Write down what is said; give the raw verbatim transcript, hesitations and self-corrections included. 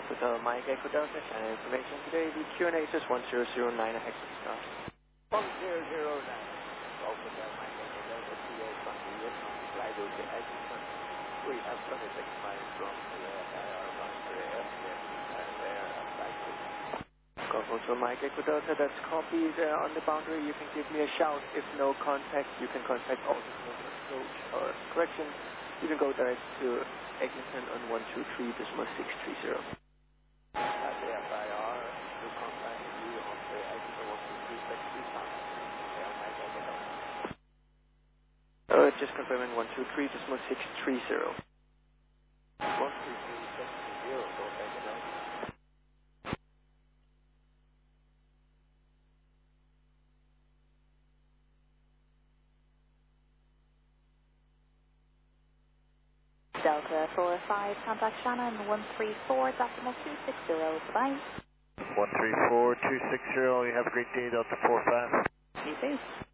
Hotel Mike Echo Delta, channel information today, the Q N A is one zero zero nine at Hexagon Star. one zero zero nine, Golf Hotel Mike Echo Delta, T A twenty, Vietnam, fly to Edmonton. We have twenty-six miles from the I R boundary airfield, and there at Cycle. Golf Hotel Mike Echo Delta, that's copied uh, on the boundary. You can give me a shout. If no contact, you can contact altitude approach or correction. You can go direct to Eglinton on one two three decimal six three zero. At the F I R, to contact you on the Eglinton one two three six three pounds. Hotel Mike Echo Delta. Uh, just confirming one two three decimal six three zero. one two three six three zero, Golf Echo Delta. Delta four five, contact Shannon one three four, decimal two six zero, bye. one three four two six zero, you have a great day, Delta four five. You too.